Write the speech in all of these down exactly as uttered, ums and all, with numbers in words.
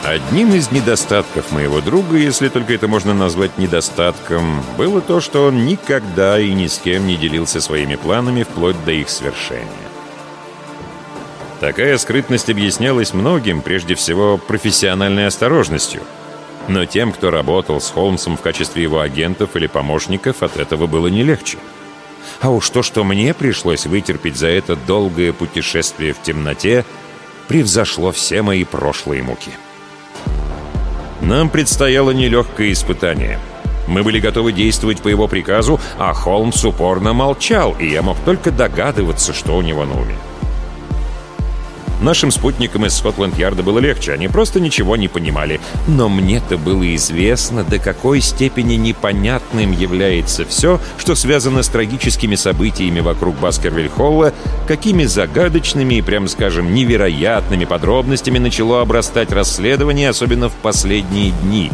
Одним из недостатков моего друга, если только это можно назвать недостатком, было то, что он никогда и ни с кем не делился своими планами вплоть до их свершения. Такая скрытность объяснялась многим, прежде всего, профессиональной осторожностью. Но тем, кто работал с Холмсом в качестве его агентов или помощников, от этого было не легче. А уж то, что мне пришлось вытерпеть за это долгое путешествие в темноте, превзошло все мои прошлые муки. Нам предстояло нелегкое испытание. Мы были готовы действовать по его приказу, а Холмс упорно молчал, и я мог только догадываться, что у него на уме. Нашим спутникам из Скотланд-Ярда было легче, они просто ничего не понимали. Но мне-то было известно, до какой степени непонятным является все, что связано с трагическими событиями вокруг Баскервиль-Холла, какими загадочными и, прямо скажем, невероятными подробностями начало обрастать расследование, особенно в последние дни.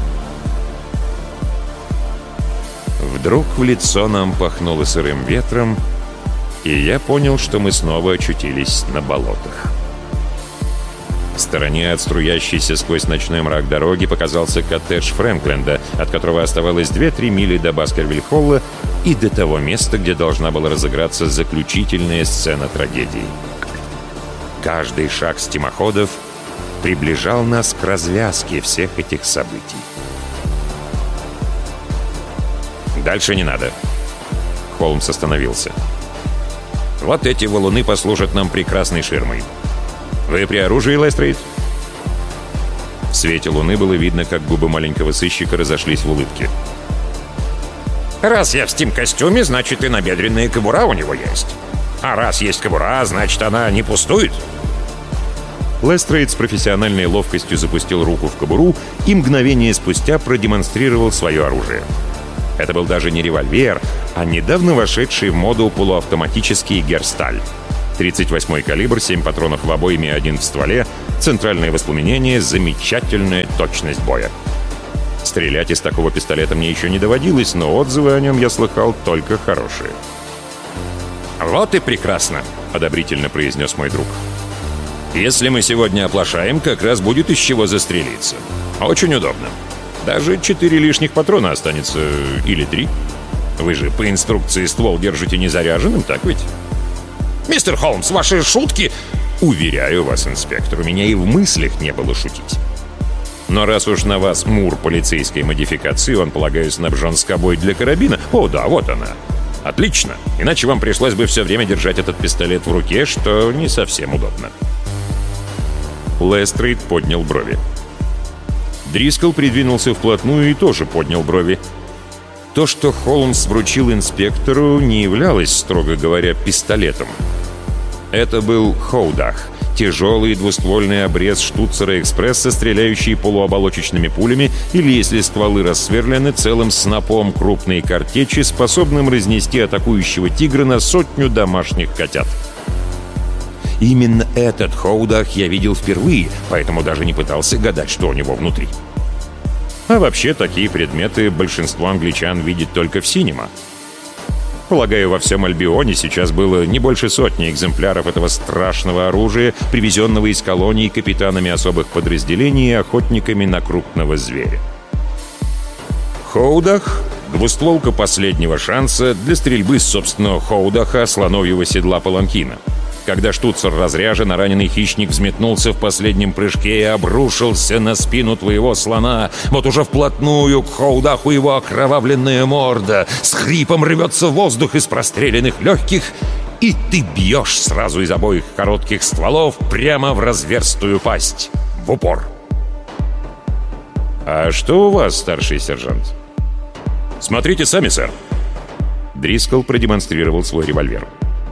Вдруг в лицо нам пахнуло сырым ветром, и я понял, что мы снова очутились на болотах. В стороне от струящейся сквозь ночной мрак дороги показался коттедж Фрэнкленда, от которого оставалось две-три мили до Баскервиль-Холла и до того места, где должна была разыграться заключительная сцена трагедии. Каждый шаг стимоходов приближал нас к развязке всех этих событий. «Дальше не надо». Холмс остановился. «Вот эти валуны послужат нам прекрасной ширмой. Вы при оружии, Лестрейд?» В свете луны было видно, как губы маленького сыщика разошлись в улыбке. «Раз я в стим-костюме, значит и набедренная кобура у него есть. А раз есть кобура, значит она не пустует». Лестрейд с профессиональной ловкостью запустил руку в кобуру и мгновение спустя продемонстрировал свое оружие. Это был даже не револьвер, а недавно вошедший в моду полуавтоматический Герсталь. тридцать восьмой калибр, семь патронов в обойме и один в стволе, центральное воспламенение, замечательная точность боя. Стрелять из такого пистолета мне еще не доводилось, но отзывы о нем я слыхал только хорошие. «Вот и прекрасно», — одобрительно произнес мой друг. «Если мы сегодня оплошаем, как раз будет из чего застрелиться. Очень удобно. Даже четыре лишних патрона останется, или три. Вы же по инструкции ствол держите незаряженным, так ведь?» «Мистер Холмс, ваши шутки...» «Уверяю вас, инспектор, у меня и в мыслях не было шутить. Но раз уж на вас Мур полицейской модификации, он, полагаю, снабжен скобой для карабина. О, да, вот она. Отлично. Иначе вам пришлось бы все время держать этот пистолет в руке, что не совсем удобно». Лестрейд поднял брови. Дрискл придвинулся вплотную и тоже поднял брови. То, что Холмс вручил инспектору, не являлось, строго говоря, пистолетом. Это был хоудах, тяжелый двуствольный обрез штуцера-экспресса, стреляющий полуоболочечными пулями, или, если стволы рассверлены, целым снопом крупной картечи, способным разнести атакующего тигра на сотню домашних котят. Именно этот хоудах я видел впервые, поэтому даже не пытался гадать, что у него внутри. А вообще, такие предметы большинство англичан видит только в синема. Полагаю, во всем Альбионе сейчас было не больше сотни экземпляров этого страшного оружия, привезенного из колоний капитанами особых подразделений и охотниками на крупного зверя. Хоудах — двустволка последнего шанса для стрельбы с собственного хоудаха, слоновьего седла паланкина. Когда штуцер разряжен, а раненый хищник взметнулся в последнем прыжке и обрушился на спину твоего слона. Вот уже вплотную к хоудаху его окровавленная морда. С хрипом рвется воздух из простреленных легких, и ты бьешь сразу из обоих коротких стволов прямо в разверстую пасть. В упор. «А что у вас, старший сержант?» «Смотрите сами, сэр». Дрискл продемонстрировал свой револьвер.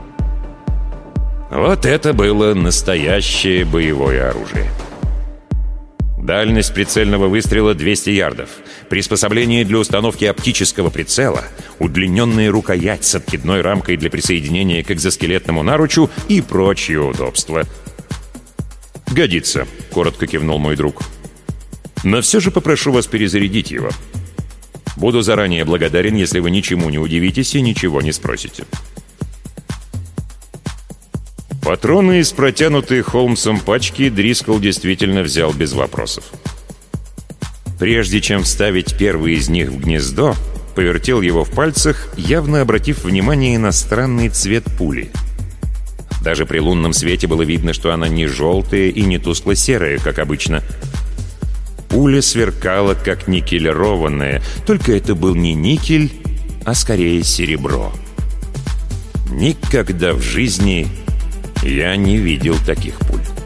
Вот это было настоящее боевое оружие. Дальность прицельного выстрела двести ярдов, приспособление для установки оптического прицела, удлиненная рукоять с откидной рамкой для присоединения к экзоскелетному наручу и прочие удобства. «Годится», — коротко кивнул мой друг. «Но все же попрошу вас перезарядить его. Буду заранее благодарен, если вы ничему не удивитесь и ничего не спросите». Патроны из протянутой Холмсом пачки Дрискл действительно взял без вопросов. Прежде чем вставить первый из них в гнездо, повертел его в пальцах, явно обратив внимание на странный цвет пули. Даже при лунном свете было видно, что она не желтая и не тускло-серая, как обычно. Пуля сверкала, как никелированная, только это был не никель, а скорее серебро. Никогда в жизни я не видел таких пуль.